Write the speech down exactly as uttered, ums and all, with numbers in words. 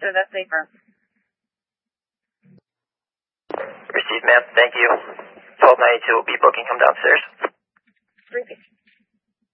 so that's safer. Received, ma'am. Thank you. twelve ninety-two will be booking him downstairs. Repeat.